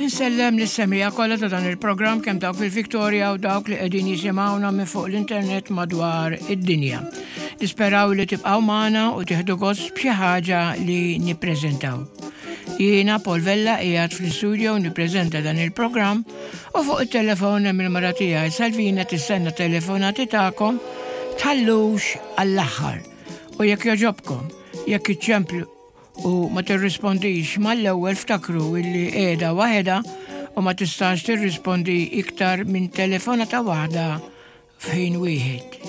Insellem lis-semija kollha ta' dan il-programm kemm dawk fil-Viktorja u dawk li qegħdin jisimgħuna minn fuq l-internet madwar id-dinja. Nisperaw li tibqgħu magħna u tieħdu gost b'xi ħaġa li nippreżentaw. Jiena Paul Vella qiegħed fl-istudio nippreżenta dan il-programm u fuq it-telefon hemm il-mara tiegħi Salvina tistenna telefonati tagħkom tħallux għall-aħħar. U jekk jogħġobkom, jekk iċċemplu u ma tirrispondix mal-ewwel ftakru illi qiegħda waħedha u ma tistax tirrispondi iktar minn telefonata waħda fejn wieħed.